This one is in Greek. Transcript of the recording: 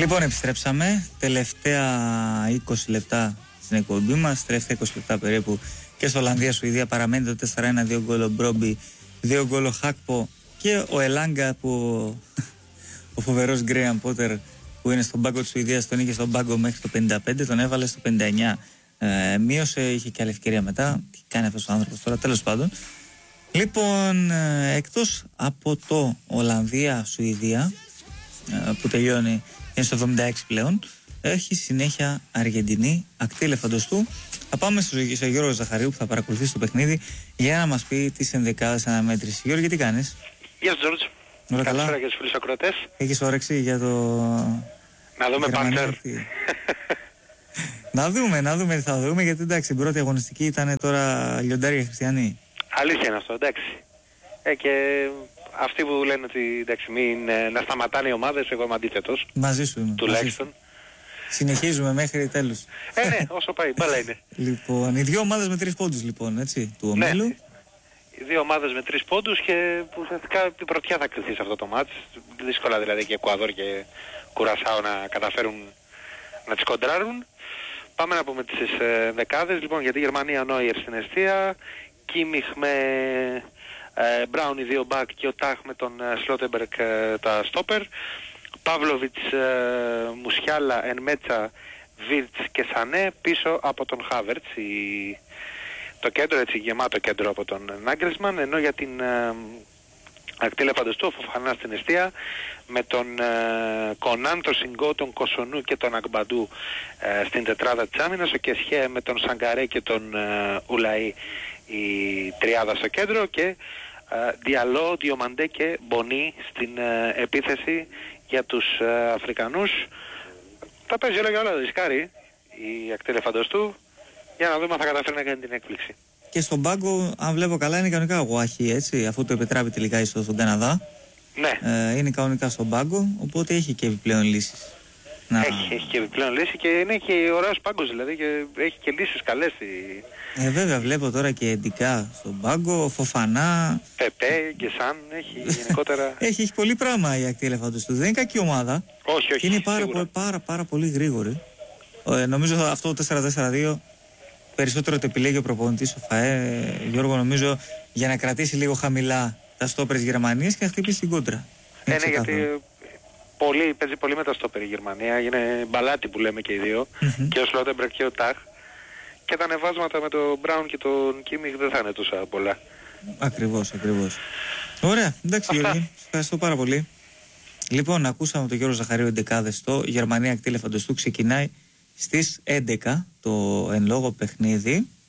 Λοιπόν, επιστρέψαμε. Τελευταία 20 λεπτά στην εκπομπή μας. Τελευταία 20 λεπτά περίπου και στο Ολλανδία-Σουηδία παραμένει το 4-1, 2 γκολ ο Μπρόμπι, 2 γκολ ο Χάκπο και ο Ελάγκα που ο φοβερός Γκρέαμ Πότερ που είναι στον πάγκο της Σουηδίας, τον είχε στον πάγκο μέχρι το 55, τον έβαλε στο 59. Μείωσε, είχε και άλλη ευκαιρία μετά. Τι κάνει αυτός ο άνθρωπος τώρα, τέλος πάντων. Λοιπόν, εκτός από το Ολλανδία-Σουηδία που τελειώνει, είναι στο 76 πλέον, έχει συνέχεια Αργεντινή, ακτή ελεφαντοστού. Θα πάμε στο Γιώργο Ζαχαρίου που θα παρακολουθήσει το παιχνίδι για να μας πει τις ενδεκάδες αναμέτρηση. Γιώργο, τι κάνεις? Γεια σου, Τζόρτζ. Καλησπέρα για τους φίλους ακροατές. Έχεις όρεξη για το... Να δούμε Παντέρ. να δούμε τι θα δούμε, γιατί εντάξει, η πρώτη αγωνιστική ήταν τώρα λιοντάρια χριστιανοί. Αλήθεια είναι αυτό, εντάξει. Και αυτοί που λένε ότι εντάξει, να σταματάνε οι ομάδες, εγώ είμαι αντίθετος. Μαζί σου είμαι. Τουλάχιστον. Συνεχίζουμε μέχρι τέλους. Ναι, όσο πάει, μπάλα είναι. Λοιπόν, οι δύο ομάδες με 3 πόντους λοιπόν, έτσι, του ομίλου. Ναι. Οι δύο ομάδες με 3 πόντους και που ουσιαστικά η πρωτιά θα κρυθεί σε αυτό το μάτς. Δύσκολα δηλαδή και Εκουαδόρ και Κουρασάο να καταφέρουν να τις κοντράρουν. Πάμε να πούμε τις δεκάδες. Λοιπόν, για τη Γερμανία, Νόιερ στην εστία, Κίμιχ με Μπράουν οι δύο μπακ και ο Τάχ με τον Σλότεμπεργκ τα στόπερ. Παύλοβιτς, Μουσιάλα, Ενμέτσα, Βίρτς και Σανέ πίσω από τον Χάβερτς. Το κέντρο, έτσι γεμάτο κέντρο από τον Νάγκελσμαν, ενώ για την ακτή ελεφαντοστού, ο Φοφανά στην εστία, με τον Κονάν, τον Σιγκό, τον Κοσονού και τον Ακμπαντού στην τετράδα της άμυνας, ο Κεσχέ με τον Σαγκαρέ και τον Ουλαή η τριάδα στο κέντρο και Διαλό, Διομαντέ και Μπονί στην επίθεση για τους Αφρικανούς. Θα παίζει όλα και όλα, ρισκάρει η ακτή ελεφαντοστού, για να δούμε αν θα καταφέρει να κάνει την έκπληξη. Και στον πάγκο, αν βλέπω καλά, είναι κανονικά ο Γουάχη, έτσι, αφού το επιτράπει τελικά η στον Καναδά. Ναι. Είναι κανονικά στον πάγκο, οπότε έχει και επιπλέον λύσεις. Έχει και επιπλέον λύση και είναι και ωραίος πάγκος, δηλαδή, και έχει και λύσεις καλές. Βέβαια, βλέπω τώρα και εντικά στον πάγκο, Φοφανά. Πεπέ και Σαν, έχει γενικότερα. έχει πολύ πράγμα η ακτή ελεφαντοστού. Δεν είναι κακή ομάδα. Όχι. Είναι πάρα πολύ γρήγορη. Νομίζω αυτό το 4-4-2 περισσότερο το επιλέγει ο προπονητής ο ΦΑΕ, Γιώργο, νομίζω, για να κρατήσει λίγο χαμηλά τα στόπερ της Γερμανίας και να χτυπήσει την κόντρα. Ναι, γιατί παίζει πολύ με τα στόπερ η Γερμανία, είναι μπαλάτι που λέμε και οι δύο, και ο Σλότεμπεργκ και ο Τάχ, και τα ανεβάσματα με τον Μπράουν και τον Κίμιχ δεν θα είναι τόσα πολλά. Ακριβώς. Ωραία, εντάξει Γιώργη, ευχαριστώ πάρα πολύ. Λοιπόν, ακούσαμε τον Γιώργο Ζαχαρίου εντεκάδες. Γερμανία ακτή ελεφαντοστού ξεκινάει στις 11 το εν λόγω παιχνίδι.